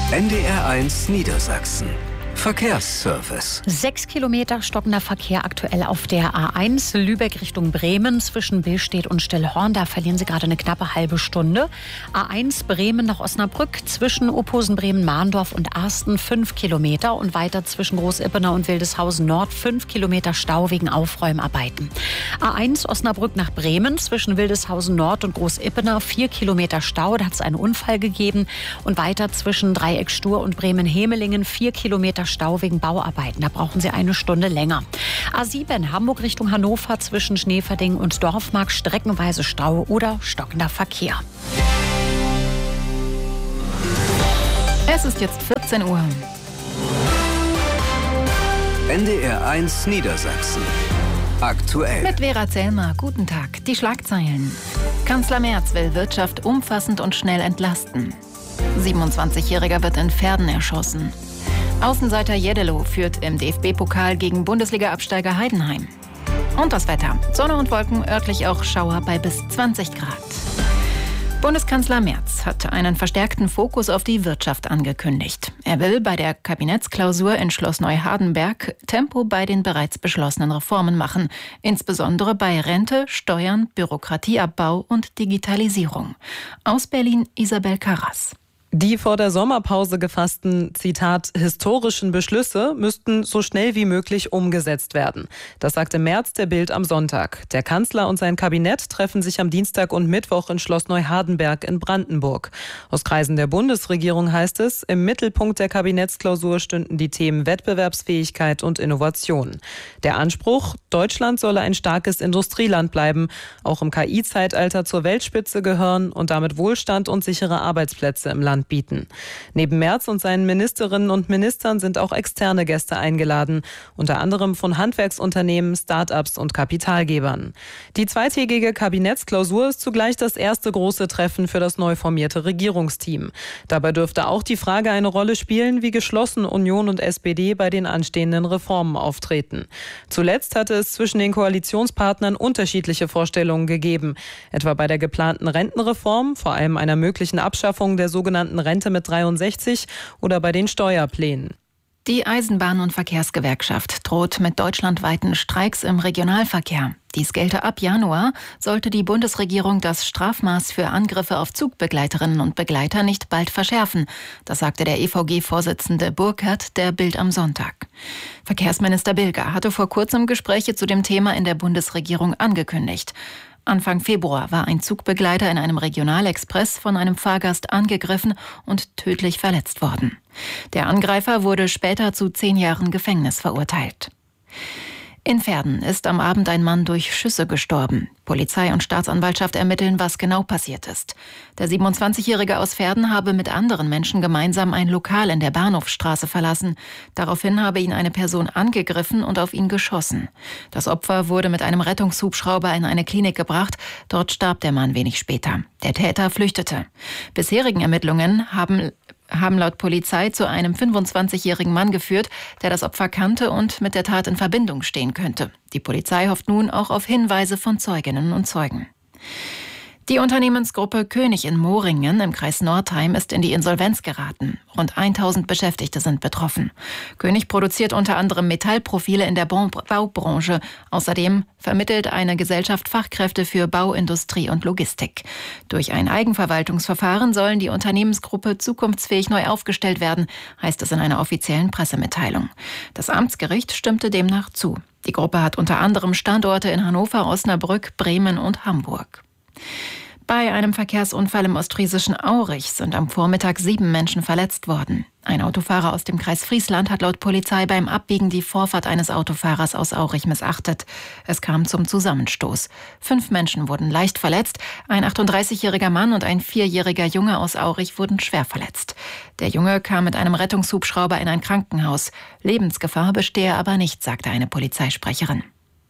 NDR1 Niedersachsen. Verkehrsservice. 6 Kilometer stockender Verkehr aktuell auf der A1 Lübeck Richtung Bremen zwischen Billstedt und Stillhorn. Da verlieren Sie gerade eine knappe halbe Stunde. A1 Bremen nach Osnabrück zwischen Opposen, Bremen, Mahndorf und Arsten 5 Kilometer und weiter zwischen Großippener und Wildeshausen Nord 5 Kilometer Stau wegen Aufräumarbeiten. A1 Osnabrück nach Bremen zwischen Wildeshausen Nord und Großippener 4 Kilometer Stau. Da hat es einen Unfall gegeben und weiter zwischen Dreieck Stur und Bremen-Hemelingen 4 Kilometer Stau wegen Bauarbeiten. Da brauchen Sie eine Stunde länger. A7 Hamburg Richtung Hannover zwischen Schneeverding und Dorfmark streckenweise Stau oder stockender Verkehr. Es ist jetzt 14 Uhr. NDR1 Niedersachsen. Aktuell. Mit Vera Zellmer. Guten Tag. Die Schlagzeilen. Kanzler Merz will Wirtschaft umfassend und schnell entlasten. 27-Jähriger wird in Verden erschossen. Außenseiter Jeddelo führt im DFB-Pokal gegen Bundesliga-Absteiger Heidenheim. Und das Wetter. Sonne und Wolken, örtlich auch Schauer bei bis 20 Grad. Bundeskanzler Merz hat einen verstärkten Fokus auf die Wirtschaft angekündigt. Er will bei der Kabinettsklausur in Schloss Neuhardenberg Tempo bei den bereits beschlossenen Reformen machen. Insbesondere bei Rente, Steuern, Bürokratieabbau und Digitalisierung. Aus Berlin Isabel Karras. Die vor der Sommerpause gefassten, Zitat, historischen Beschlüsse müssten so schnell wie möglich umgesetzt werden. Das sagte Merz der Bild am Sonntag. Der Kanzler und sein Kabinett treffen sich am Dienstag und Mittwoch in Schloss Neuhardenberg in Brandenburg. Aus Kreisen der Bundesregierung heißt es, im Mittelpunkt der Kabinettsklausur stünden die Themen Wettbewerbsfähigkeit und Innovation. Der Anspruch, Deutschland solle ein starkes Industrieland bleiben, auch im KI-Zeitalter zur Weltspitze gehören und damit Wohlstand und sichere Arbeitsplätze im Land bieten. Neben Merz und seinen Ministerinnen und Ministern sind auch externe Gäste eingeladen, unter anderem von Handwerksunternehmen, Start-ups und Kapitalgebern. Die zweitägige Kabinettsklausur ist zugleich das erste große Treffen für das neu formierte Regierungsteam. Dabei dürfte auch die Frage eine Rolle spielen, wie geschlossen Union und SPD bei den anstehenden Reformen auftreten. Zuletzt hatte es zwischen den Koalitionspartnern unterschiedliche Vorstellungen gegeben, etwa bei der geplanten Rentenreform, vor allem einer möglichen Abschaffung der sogenannten Rente mit 63 oder bei den Steuerplänen. Die Eisenbahn- und Verkehrsgewerkschaft droht mit deutschlandweiten Streiks im Regionalverkehr. Dies gelte ab Januar, sollte die Bundesregierung das Strafmaß für Angriffe auf Zugbegleiterinnen und Begleiter nicht bald verschärfen. Das sagte der EVG-Vorsitzende Burkhardt der Bild am Sonntag. Verkehrsminister Bilger hatte vor kurzem Gespräche zu dem Thema in der Bundesregierung angekündigt. Anfang Februar war ein Zugbegleiter in einem Regionalexpress von einem Fahrgast angegriffen und tödlich verletzt worden. Der Angreifer wurde später zu 10 Jahren Gefängnis verurteilt. In Verden ist am Abend ein Mann durch Schüsse gestorben. Polizei und Staatsanwaltschaft ermitteln, was genau passiert ist. Der 27-Jährige aus Verden habe mit anderen Menschen gemeinsam ein Lokal in der Bahnhofstraße verlassen. Daraufhin habe ihn eine Person angegriffen und auf ihn geschossen. Das Opfer wurde mit einem Rettungshubschrauber in eine Klinik gebracht. Dort starb der Mann wenig später. Der Täter flüchtete. Bisherigen Ermittlungen haben laut Polizei zu einem 25-jährigen Mann geführt, der das Opfer kannte und mit der Tat in Verbindung stehen könnte. Die Polizei hofft nun auch auf Hinweise von Zeuginnen und Zeugen. Die Unternehmensgruppe König in Moringen im Kreis Northeim ist in die Insolvenz geraten. Rund 1000 Beschäftigte sind betroffen. König produziert unter anderem Metallprofile in der Baubranche. Außerdem vermittelt eine Gesellschaft Fachkräfte für Bauindustrie und Logistik. Durch ein Eigenverwaltungsverfahren sollen die Unternehmensgruppe zukunftsfähig neu aufgestellt werden, heißt es in einer offiziellen Pressemitteilung. Das Amtsgericht stimmte demnach zu. Die Gruppe hat unter anderem Standorte in Hannover, Osnabrück, Bremen und Hamburg. Bei einem Verkehrsunfall im ostfriesischen Aurich sind am Vormittag 7 Menschen verletzt worden. Ein Autofahrer aus dem Kreis Friesland hat laut Polizei beim Abbiegen die Vorfahrt eines Autofahrers aus Aurich missachtet. Es kam zum Zusammenstoß. 5 Menschen wurden leicht verletzt. Ein 38-jähriger Mann und ein 4-jähriger Junge aus Aurich wurden schwer verletzt. Der Junge kam mit einem Rettungshubschrauber in ein Krankenhaus. Lebensgefahr bestehe aber nicht, sagte eine Polizeisprecherin.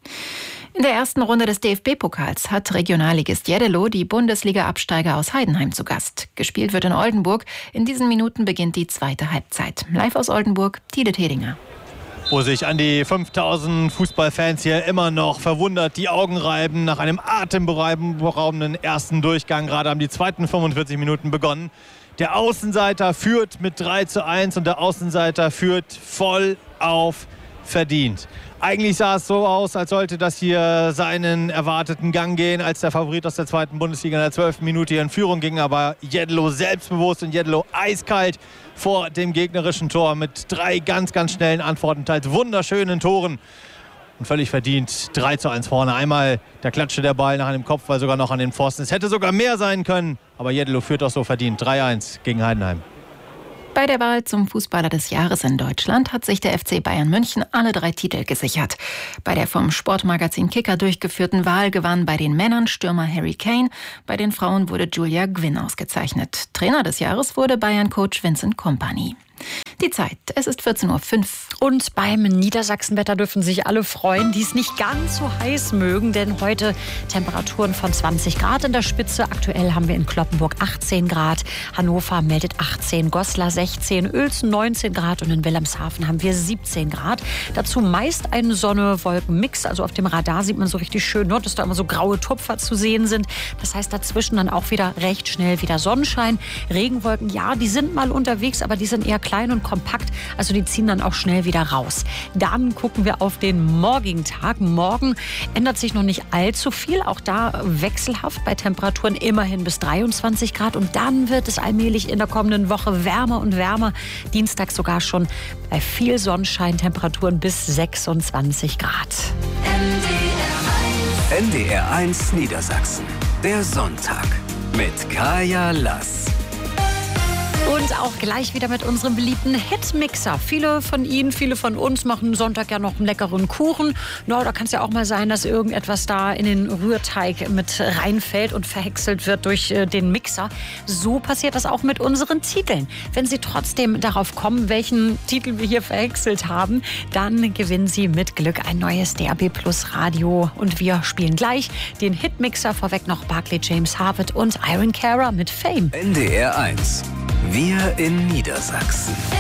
In der ersten Runde des DFB-Pokals hat Regionalligist Jeddelo die Bundesliga-Absteiger aus Heidenheim zu Gast. Gespielt wird in Oldenburg. In diesen Minuten beginnt die zweite Halbzeit. Live aus Oldenburg, Tide Tedinger. Wo sich an die 5000 Fußballfans hier immer noch verwundert die Augen reiben. Nach einem atemberaubenden ersten Durchgang. Gerade haben die zweiten 45 Minuten begonnen. Der Außenseiter führt mit 3:1 und der Außenseiter führt voll auf verdient. Eigentlich sah es so aus, als sollte das hier seinen erwarteten Gang gehen, als der Favorit aus der 2. Bundesliga in der 12. Minute hier in Führung ging. Aber Jedlo selbstbewusst und Jedlo eiskalt vor dem gegnerischen Tor mit 3 ganz, ganz schnellen Antworten, teils wunderschönen Toren. Und völlig verdient 3:1 vorne. Einmal da klatschte der Ball nach einem Kopfball sogar noch an den Pfosten. Es hätte sogar mehr sein können, aber Jedlo führt auch so verdient. 3:1 gegen Heidenheim. Bei der Wahl zum Fußballer des Jahres in Deutschland hat sich der FC Bayern München alle 3 Titel gesichert. Bei der vom Sportmagazin Kicker durchgeführten Wahl gewann bei den Männern Stürmer Harry Kane, bei den Frauen wurde Julia Gwynn ausgezeichnet. Trainer des Jahres wurde Bayern-Coach Vincent Kompany. Die Zeit, es ist 14:05 Uhr. Und beim Niedersachsenwetter dürfen sich alle freuen, die es nicht ganz so heiß mögen, denn heute Temperaturen von 20 Grad in der Spitze. Aktuell haben wir in Cloppenburg 18 Grad, Hannover meldet 18, Goslar 16, Uelzen 19 Grad und in Wilhelmshaven haben wir 17 Grad. Dazu meist ein Sonne-Wolken-Mix, also auf dem Radar sieht man so richtig schön, dass da immer so graue Tupfer zu sehen sind. Das heißt dazwischen dann auch wieder recht schnell wieder Sonnenschein. Regenwolken, ja, die sind mal unterwegs, aber die sind eher klein und kompakt, also die ziehen dann auch schnell wieder raus. Dann gucken wir auf den morgigen Tag. Morgen ändert sich noch nicht allzu viel, auch da wechselhaft bei Temperaturen immerhin bis 23 Grad und dann wird es allmählich in der kommenden Woche wärmer und wärmer. Dienstag sogar schon bei viel Sonnenschein Temperaturen bis 26 Grad. NDR1 Niedersachsen. Der Sonntag mit Kaya Lass. Und auch gleich wieder mit unserem beliebten Hitmixer. Viele von Ihnen, viele von uns machen Sonntag ja noch einen leckeren Kuchen. No, da kann es ja auch mal sein, dass irgendetwas da in den Rührteig mit reinfällt und verhäckselt wird durch den Mixer. So passiert das auch mit unseren Titeln. Wenn Sie trotzdem darauf kommen, welchen Titel wir hier verhäckselt haben, dann gewinnen Sie mit Glück ein neues DAB+ Radio. Und wir spielen gleich den Hitmixer, vorweg noch Barclay James Harvard und Iron Cara mit Fame. NDR1. Wir in Niedersachsen.